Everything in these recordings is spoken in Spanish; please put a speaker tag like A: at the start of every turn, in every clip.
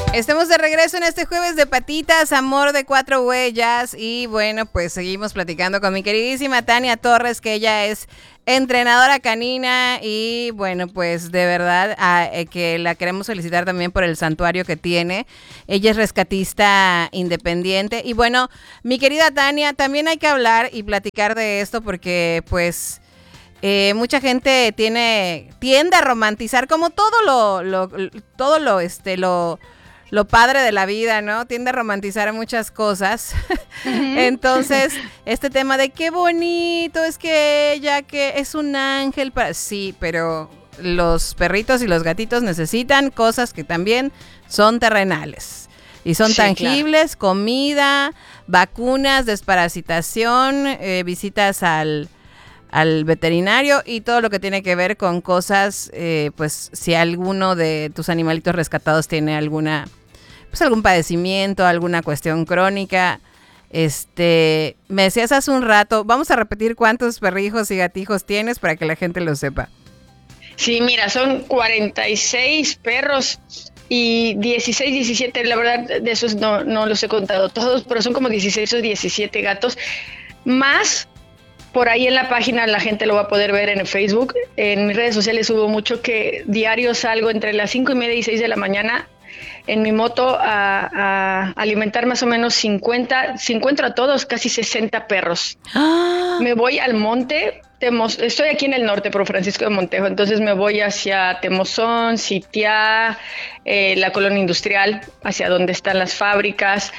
A: Estamos de regreso en este jueves de patitas, amor de cuatro huellas, y bueno, pues seguimos platicando con mi queridísima Tania Torres, que ella es entrenadora canina y bueno, pues de verdad que la queremos felicitar también por el santuario que tiene. Ella es rescatista independiente y bueno, mi querida Tania, también hay que hablar y platicar de esto porque pues mucha gente tiende a romantizar como lo padre de la vida, ¿no? Tiende a romantizar muchas cosas. Uh-huh. Entonces, este tema de qué bonito es que ella, que es un ángel para... Sí, pero los perritos y los gatitos necesitan cosas que también son terrenales. Y son tangibles, claro. Comida, vacunas, desparasitación, visitas al veterinario y todo lo que tiene que ver con cosas, pues si alguno de tus animalitos rescatados tiene algún padecimiento, alguna cuestión crónica. Me decías hace un rato, vamos a repetir cuántos perrijos y gatijos tienes para que la gente lo sepa.
B: Sí, mira, son 46 perros y 16, 17, la verdad de esos no los he contado todos, pero son como 16 o 17 gatos, más por ahí en la página la gente lo va a poder ver en Facebook. En mis redes sociales subo mucho que diario salgo entre las 5:30 y 6 de la mañana en mi moto a alimentar más o menos 50, si encuentro a todos, casi 60 perros. ¡Ah! Me voy al monte, estoy aquí en el norte, por Francisco de Montejo, entonces me voy hacia Temozón, Sitiá, la colonia industrial, hacia donde están las fábricas,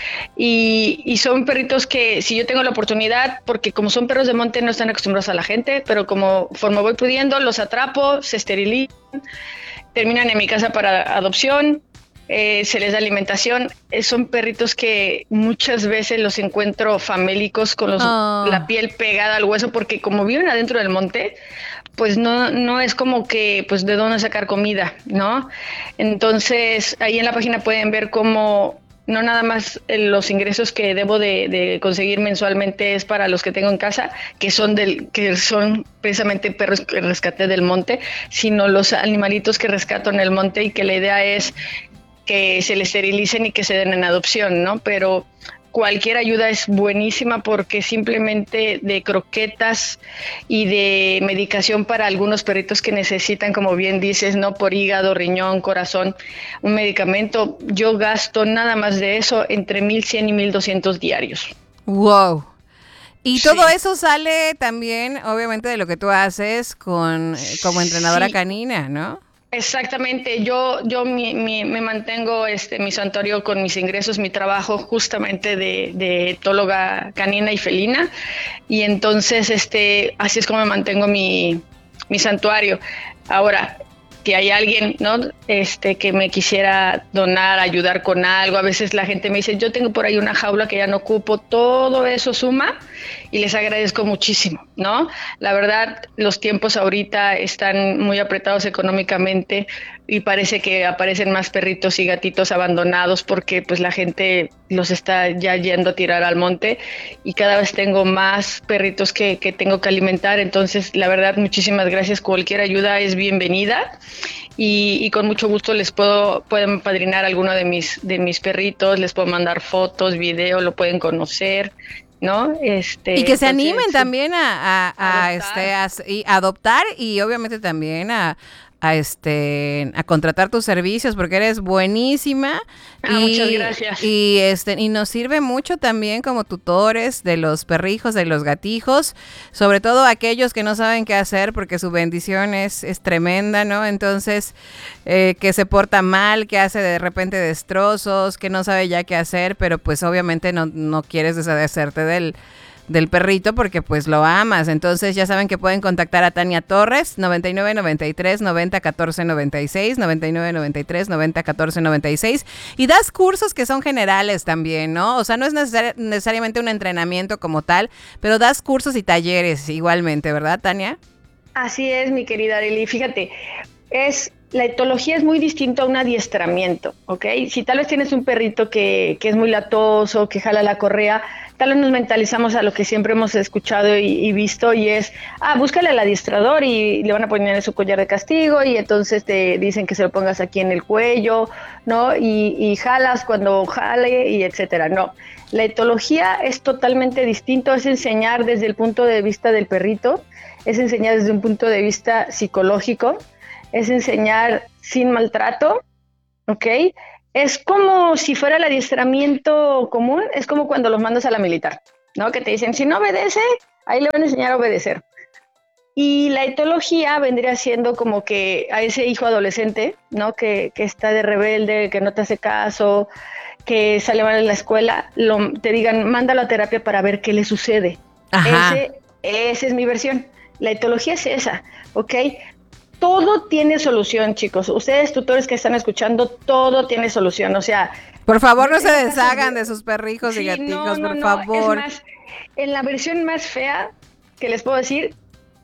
B: y son perritos que si yo tengo la oportunidad, porque como son perros de monte no están acostumbrados a la gente, pero conforme voy pudiendo, los atrapo, se esterilizan, terminan en mi casa para adopción. Se les da alimentación. Son perritos que muchas veces los encuentro famélicos con la piel pegada al hueso, porque como viven adentro del monte, pues no es como que pues de dónde sacar comida, ¿no? Entonces ahí en la página pueden ver cómo no nada más los ingresos que debo de conseguir mensualmente es para los que tengo en casa, que son precisamente perros que rescaté del monte, sino los animalitos que rescato en el monte, y que la idea es que se les esterilicen y que se den en adopción, ¿no? Pero cualquier ayuda es buenísima, porque simplemente de croquetas y de medicación para algunos perritos que necesitan, como bien dices, ¿no? Por hígado, riñón, corazón, un medicamento, yo gasto nada más de eso entre 1,100 y 1,200 diarios.
A: ¡Wow! Y sí, todo eso sale también, obviamente, de lo que tú haces como entrenadora canina, ¿no?
B: Exactamente, yo me mantengo mi santuario con mis ingresos, mi trabajo justamente de etóloga canina y felina, y entonces así es como me mantengo mi santuario. Ahora, que hay alguien, ¿no? Que me quisiera donar, ayudar con algo. A veces la gente me dice, yo tengo por ahí una jaula que ya no ocupo, todo eso suma, y les agradezco muchísimo, ¿no? La verdad, los tiempos ahorita están muy apretados económicamente y parece que aparecen más perritos y gatitos abandonados porque pues la gente los está ya yendo a tirar al monte, y cada vez tengo más perritos que tengo que alimentar. Entonces, la verdad, muchísimas gracias. Cualquier ayuda es bienvenida. Y con mucho gusto pueden padrinar alguno de mis perritos, les puedo mandar fotos, video, lo pueden conocer, ¿no?
A: Y que se animen también a adoptar, y obviamente también a contratar tus servicios, porque eres buenísima.
B: Muchas gracias.
A: Y nos sirve mucho también como tutores de los perrijos, de los gatijos, sobre todo aquellos que no saben qué hacer, porque su bendición es tremenda, ¿no? Entonces, que se porta mal, que hace de repente destrozos, que no sabe ya qué hacer, pero pues obviamente no quieres deshacerte del perrito porque pues lo amas. Entonces ya saben que pueden contactar a Tania Torres, 9993-901496, 9993-901496, y das cursos que son generales también, ¿no? O sea, no es necesariamente un entrenamiento como tal, pero das cursos y talleres igualmente, ¿verdad, Tania?
B: Así es, mi querida Arely. Fíjate, es la etología es muy distinto a un adiestramiento, ¿ok? Si tal vez tienes un perrito que es muy latoso, que jala la correa, tal vez nos mentalizamos a lo que siempre hemos escuchado y visto, y es, búscale al adiestrador y le van a poner en su collar de castigo, y entonces te dicen que se lo pongas aquí en el cuello, ¿no? Y jalas cuando jale, y etcétera. No, la etología es totalmente distinto, es enseñar desde el punto de vista del perrito, es enseñar desde un punto de vista psicológico, es enseñar sin maltrato, ¿ok? Es como si fuera el adiestramiento común, es como cuando los mandas a la militar, ¿no? Que te dicen, si no obedece, ahí le van a enseñar a obedecer. Y la etología vendría siendo como que a ese hijo adolescente, ¿no? Que está de rebelde, que no te hace caso, que sale mal en la escuela, te digan, mándalo a terapia para ver qué le sucede. Esa es mi versión. La etología es esa, ¿ok? Todo tiene solución, chicos. Ustedes, tutores que están escuchando, todo tiene solución. O sea,
A: por favor, no se deshagan de sus perrijos y gatijos, por favor.
B: Es más, en la versión más fea que les puedo decir,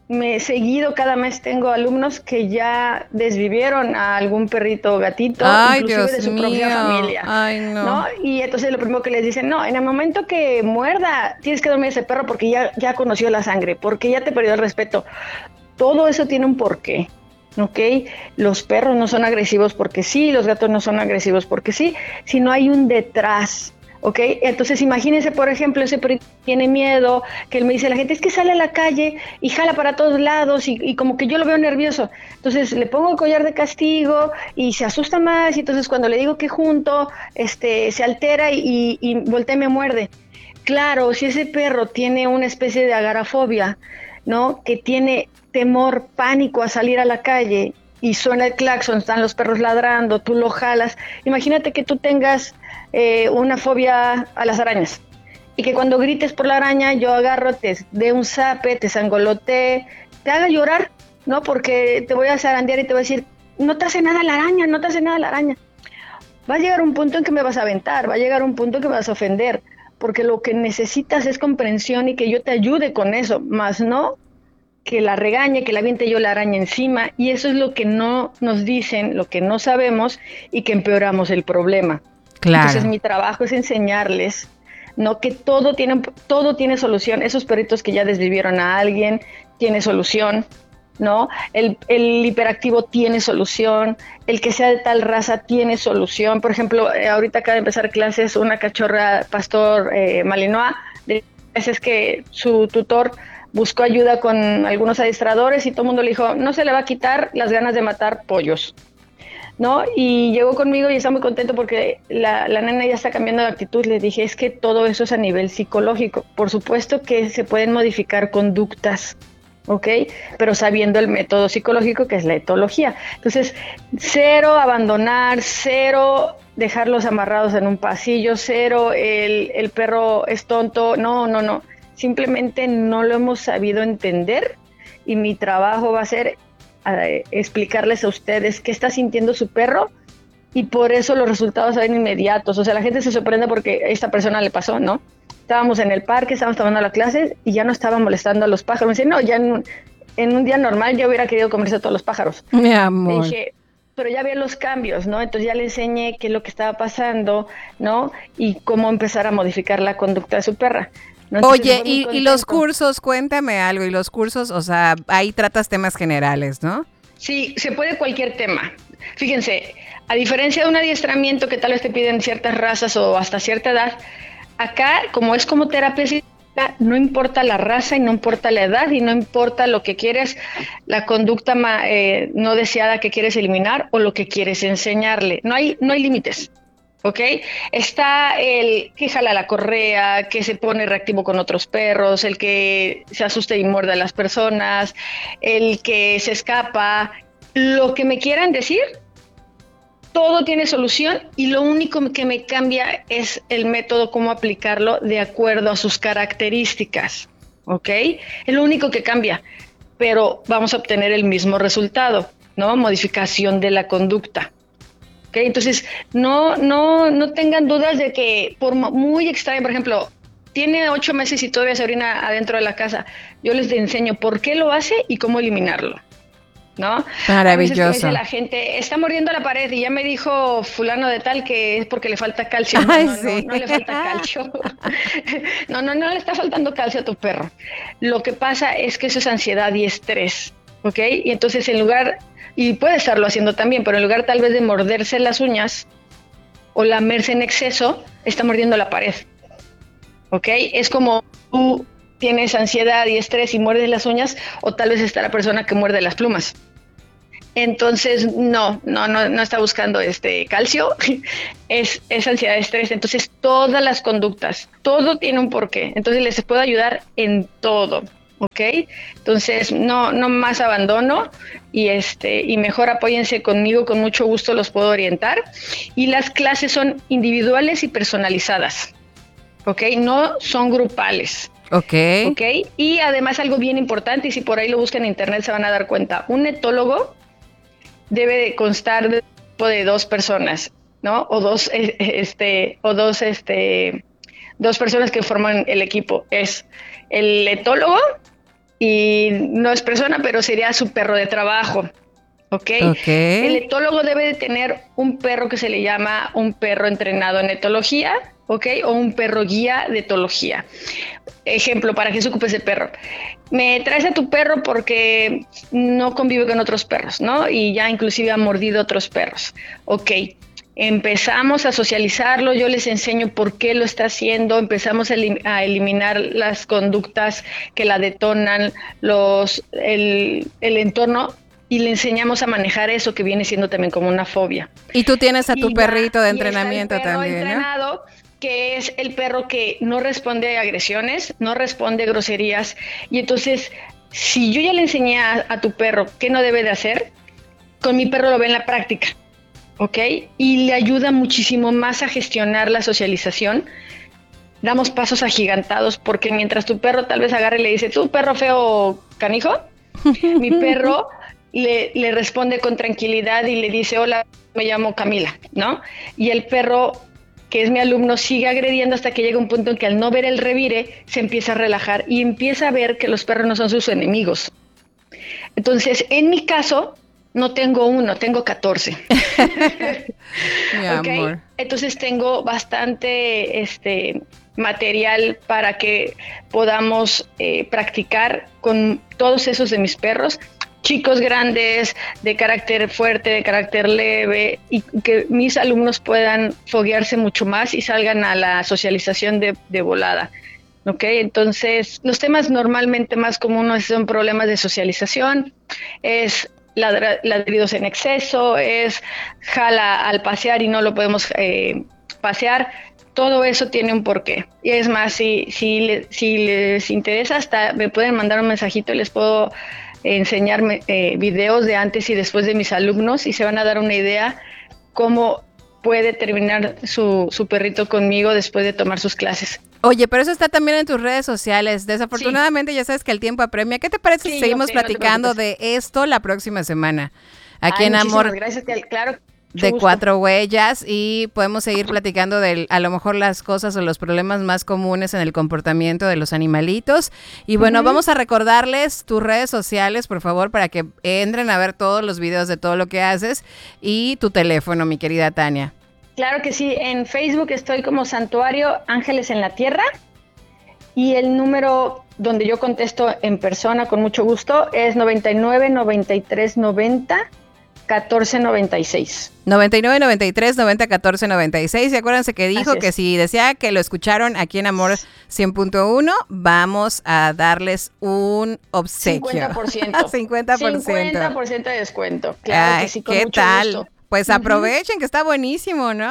B: seguido cada mes tengo alumnos que ya desvivieron a algún perrito o gatito, inclusive
A: Dios
B: de su propia familia.
A: Ay, no.
B: Y entonces lo primero que les dicen, no, en el momento que muerda, tienes que dormir ese perro porque ya conoció la sangre, porque ya te perdió el respeto. Todo eso tiene un porqué. ¿Ok? Los perros no son agresivos porque sí, los gatos no son agresivos porque sí, sino hay un detrás, ¿ok? Entonces imagínense, por ejemplo, ese perrito tiene miedo, que él me dice, la gente es que sale a la calle y jala para todos lados y como que yo lo veo nervioso, entonces le pongo el collar de castigo y se asusta más, y entonces cuando le digo que junto, se altera y voltea y me muerde. Claro, si ese perro tiene una especie de agorafobia, ¿no? Que tiene temor, pánico a salir a la calle y suena el claxon, están los perros ladrando, tú lo jalas. Imagínate que tú tengas una fobia a las arañas y que cuando grites por la araña yo agarro, te dé un zape, te sangolotee, te haga llorar, ¿no? Porque te voy a zarandear y te voy a decir, no te hace nada la araña, no te hace nada la araña. Va a llegar un punto en que me vas a aventar, va a llegar un punto en que me vas a ofender, porque lo que necesitas es comprensión y que yo te ayude con eso, más no que la regañe, que la aviente yo la araña encima, y eso es lo que no nos dicen, lo que no sabemos y que empeoramos el problema.
A: Claro.
B: Entonces mi trabajo es enseñarles, ¿no? Que todo tiene solución. Esos perritos que ya desvivieron a alguien, tiene solución, ¿no? El hiperactivo tiene solución, el que sea de tal raza tiene solución. Por ejemplo, ahorita acaba de empezar clases una cachorra pastor malinois, es que su tutor buscó ayuda con algunos adiestradores y todo el mundo le dijo, no se le va a quitar las ganas de matar pollos, ¿no? Y llegó conmigo y está muy contento porque la nena ya está cambiando de actitud. Le dije, es que todo eso es a nivel psicológico. Por supuesto que se pueden modificar conductas, ¿ok? Pero sabiendo el método psicológico que es la etología. Entonces, cero abandonar, cero dejarlos amarrados en un pasillo, cero el perro es tonto, no. Simplemente no lo hemos sabido entender y mi trabajo va a ser explicarles a ustedes qué está sintiendo su perro y por eso los resultados salen inmediatos. O sea, la gente se sorprende porque a esta persona le pasó, ¿no? Estábamos en el parque, estábamos tomando la clase y ya no estaba molestando a los pájaros. Me dice, no, ya en un día normal yo hubiera querido comerse a todos los pájaros.
A: Mi amor.
B: Le dije, pero ya vi los cambios, ¿no? Entonces ya le enseñé qué es lo que estaba pasando, ¿no? Y cómo empezar a modificar la conducta de su perra.
A: ¿No? Oye, y los cursos, cuéntame algo, y los cursos, o sea, ahí tratas temas generales, ¿no?
B: Sí, se puede cualquier tema. Fíjense, a diferencia de un adiestramiento que tal vez te piden ciertas razas o hasta cierta edad, acá, como es como terapia, no importa la raza y no importa la edad y no importa lo que quieres, la conducta no deseada que quieres eliminar o lo que quieres enseñarle. No hay límites. ¿Ok? Está el que jala la correa, que se pone reactivo con otros perros, el que se asusta y muerde a las personas, el que se escapa, lo que me quieran decir, todo tiene solución y lo único que me cambia es el método, cómo aplicarlo de acuerdo a sus características, ¿ok? Es lo único que cambia, pero vamos a obtener el mismo resultado, ¿no? Modificación de la conducta. Okay, entonces, no tengan dudas de que por muy extraño, por ejemplo, tiene 8 meses y todavía se orina adentro de la casa. Yo les enseño por qué lo hace y cómo eliminarlo. ¿no?
A: Maravilloso.
B: A veces dice la gente, está mordiendo la pared y ya me dijo fulano de tal que es porque le falta calcio. No,
A: Ay,
B: no,
A: sí.
B: no le falta calcio. No le está faltando calcio a tu perro. Lo que pasa es que eso es ansiedad y estrés, ¿ok? Y entonces y puede estarlo haciendo también, pero en lugar tal vez de morderse las uñas o lamerse en exceso, está mordiendo la pared, ¿ok? Es como tú tienes ansiedad y estrés y muerdes las uñas, o tal vez está la persona que muerde las plumas. Entonces, no está buscando calcio, es ansiedad, estrés. Entonces, todas las conductas, todo tiene un porqué. Entonces, les puedo ayudar en todo, ¿ok? Entonces, no más abandono y mejor apóyense conmigo, con mucho gusto los puedo orientar. Y las clases son individuales y personalizadas, ¿ok? No son grupales.
A: Ok.
B: Y además algo bien importante, y si por ahí lo buscan en internet se van a dar cuenta, un etólogo debe de constar de dos personas, ¿no? O dos personas que forman el equipo. Es el etólogo y no es persona, pero sería su perro de trabajo. ¿Ok? El etólogo debe de tener un perro que se le llama un perro entrenado en etología, ¿ok? O un perro guía de etología. Ejemplo, ¿para qué se ocupa ese perro? Me traes a tu perro porque no convive con otros perros, ¿no? Y ya inclusive ha mordido otros perros. Ok, empezamos a socializarlo, yo les enseño por qué lo está haciendo, empezamos a eliminar las conductas que la detonan, el entorno, y le enseñamos a manejar eso que viene siendo también como una fobia.
A: Y tú tienes a tu perrito de entrenamiento
B: está el perro
A: también,
B: entrenado, ¿no? Que es el perro que no responde a agresiones, no responde a groserías. Y entonces, si yo ya le enseñé a tu perro qué no debe de hacer, con mi perro lo ve en la práctica, ¿ok? Y le ayuda muchísimo más a gestionar la socialización. Damos pasos agigantados porque mientras tu perro tal vez agarre y le dice, tú perro feo canijo, mi perro le responde con tranquilidad y le dice, hola, me llamo Camila, ¿no? Y el perro, que es mi alumno, sigue agrediendo hasta que llega un punto en que al no ver el revire se empieza a relajar y empieza a ver que los perros no son sus enemigos. Entonces, en mi caso, no tengo uno, tengo 14.
A: Mi amor.
B: Entonces tengo bastante material para que podamos practicar con todos esos de mis perros, chicos grandes, de carácter fuerte, de carácter leve, y que mis alumnos puedan foguearse mucho más y salgan a la socialización de volada. ¿Ok? Entonces, los temas normalmente más comunes son problemas de socialización, es ladridos en exceso, es jala al pasear y no lo podemos pasear. Todo eso tiene un porqué. Y es más, si les interesa, hasta me pueden mandar un mensajito y les puedo enseñar videos de antes y después de mis alumnos y se van a dar una idea cómo puede terminar su perrito conmigo después de tomar sus clases.
A: Oye, pero eso está también en tus redes sociales. Desafortunadamente, sí. Ya sabes que el tiempo apremia. ¿Qué te parece si seguimos platicando de esto la próxima semana? Aquí en Amor.
B: Gracias, claro.
A: De Cuatro Huellas, y podemos seguir platicando de a lo mejor las cosas o los problemas más comunes en el comportamiento de los animalitos. Y bueno, vamos a recordarles tus redes sociales, por favor, para que entren a ver todos los videos de todo lo que haces, y tu teléfono, mi querida Tania.
B: Claro que sí, en Facebook estoy como Santuario Ángeles en la Tierra, y el número donde yo contesto en persona con mucho gusto es 99 93 90 14 96.
A: 99 93 90 14 96. Y acuérdense que dijo que si desea que lo escucharon aquí en Amor 100.1, vamos a darles un obsequio.
B: 50%. 50% de descuento. Claro que sí, con
A: ¿qué
B: mucho
A: tal?
B: gusto.
A: Pues aprovechen que está buenísimo, ¿no?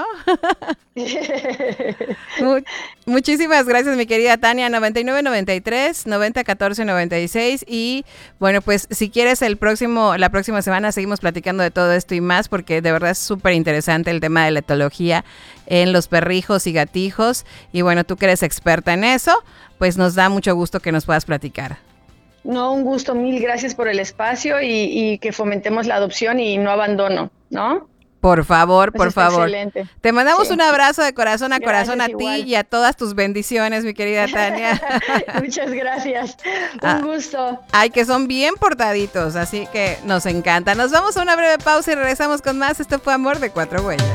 A: Muchísimas gracias, mi querida Tania. 99 93 90 14 96. Y bueno, pues si quieres la próxima semana seguimos platicando de todo esto y más, porque de verdad es súper interesante el tema de la etología en los perrijos y gatijos. Y bueno, tú que eres experta en eso, pues nos da mucho gusto que nos puedas platicar.
B: No, un gusto, mil gracias por el espacio y que fomentemos la adopción y no abandono, ¿no?
A: Por favor,
B: Eso
A: por
B: está
A: favor.
B: excelente.
A: Te mandamos
B: Sí.
A: un abrazo de corazón a corazón a
B: Gracias,
A: ti
B: igual.
A: y a todas tus bendiciones, mi querida Tania.
B: Muchas gracias.
A: Ah.
B: Un gusto.
A: Ay, que son bien portaditos, así que nos encanta. Nos vamos a una breve pausa y regresamos con más. Esto fue Amor de Cuatro Huellas.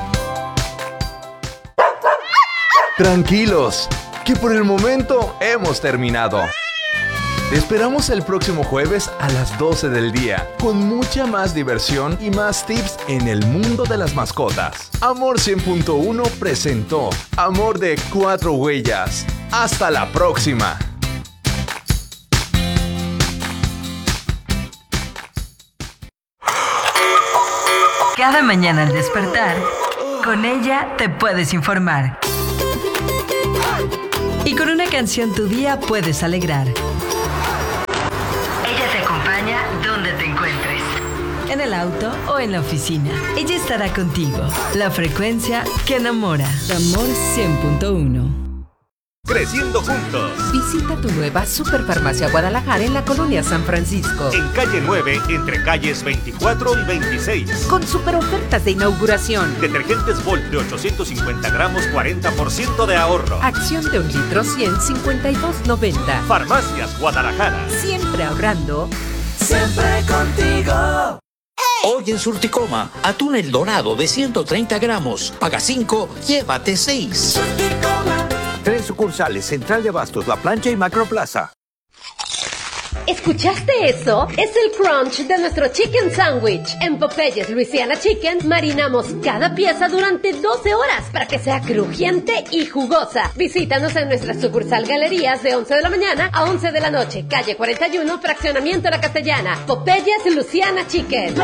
C: Tranquilos, que por el momento hemos terminado. Te esperamos el próximo jueves a las 12 del día, con mucha más diversión y más tips en el mundo de las mascotas. Amor 100.1 presentó Amor de Cuatro Huellas. Hasta la próxima.
D: Cada mañana al despertar, con ella te puedes informar. Y con una canción tu día puedes alegrar. Ella te acompaña donde te encuentres. En el auto o en la oficina. Ella estará contigo. La frecuencia que enamora. Amor 100.1.
E: Creciendo juntos.
F: Visita tu nueva Superfarmacia Guadalajara en la colonia San Francisco.
E: En calle 9, entre calles 24 y 26.
F: Con super ofertas de inauguración.
E: Detergentes Volt de 850 gramos, 40% de ahorro.
F: Acción de 1 litro 152.90.
E: Farmacias Guadalajara.
F: Siempre ahorrando.
G: Siempre contigo. Hoy en Surticoma, atún El Dorado de 130 gramos. Paga 5, llévate 6.
H: 3 sucursales, Central de Abastos, La Plancha y Macroplaza.
I: ¿Escuchaste eso? Es el crunch de nuestro chicken sandwich. En Popeyes Louisiana Chicken marinamos cada pieza durante 12 horas para que sea crujiente y jugosa. Visítanos en nuestra sucursal Galerías de 11 de la mañana a 11 de la noche. Calle 41, Fraccionamiento La Castellana. Popeyes Louisiana Chicken.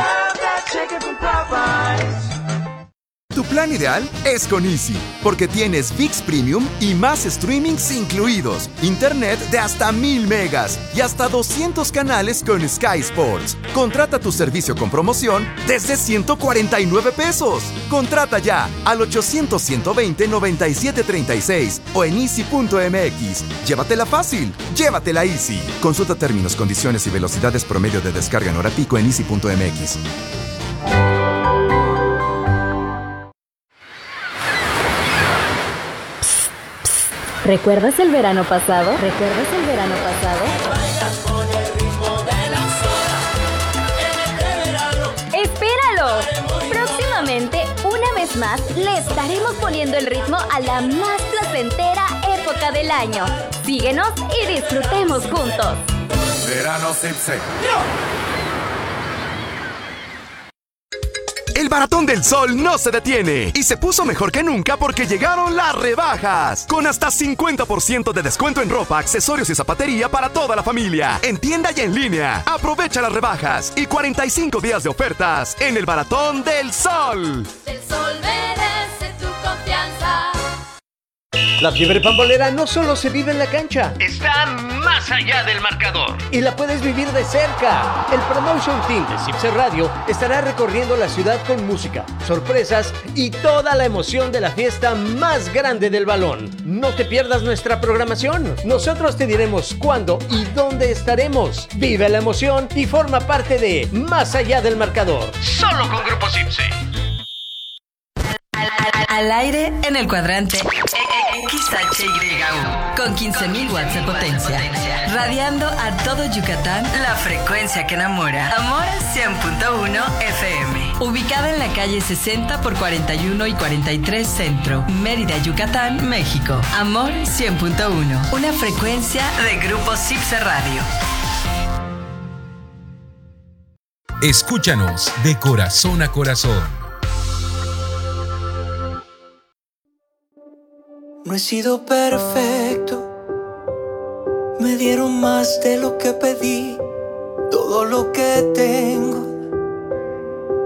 J: Tu plan ideal es con Easy, porque tienes ViX Premium y más streamings incluidos, internet de hasta 1000 megas y hasta 200 canales con Sky Sports. Contrata tu servicio con promoción desde 149 pesos. Contrata ya al 800-120-9736 o en easy.mx. Llévatela fácil, llévatela Easy. Consulta términos, condiciones y velocidades promedio de descarga en hora pico en easy.mx.
K: ¿Recuerdas el verano pasado? ¡Espéralo! Próximamente, una vez más, le estaremos poniendo el ritmo a la más placentera época del año. Síguenos y disfrutemos juntos.
J: Verano Sipse. El Maratón del Sol no se detiene y se puso mejor que nunca porque llegaron las rebajas. Con hasta 50% de descuento en ropa, accesorios y zapatería para toda la familia. En tienda y en línea. Aprovecha las rebajas y 45 días de ofertas en el Maratón del Sol.
L: El sol merece tu confianza.
M: La fiebre pambolera no solo se vive en la cancha,
E: Está más allá del marcador.
M: y la puedes vivir de cerca. El Promotion Team de Cipse Radio estará recorriendo la ciudad con música, sorpresas y toda la emoción de la fiesta más grande del balón. No te pierdas nuestra programación. Nosotros te diremos cuándo y dónde estaremos. Vive la emoción y forma parte de Más allá del marcador.
E: Solo con Grupo Cipse.
D: Al aire en el cuadrante XHYU con 15.000 watts de potencia. Radiando a todo Yucatán, la frecuencia que enamora. Amor 100.1 FM. Ubicada en la calle 60 por 41 y 43 Centro, Mérida, Yucatán, México. Amor 100.1. Una frecuencia de Grupo Cipse Radio.
N: Escúchanos de corazón a corazón.
O: No he sido perfecto, me dieron más de lo que pedí, todo lo que tengo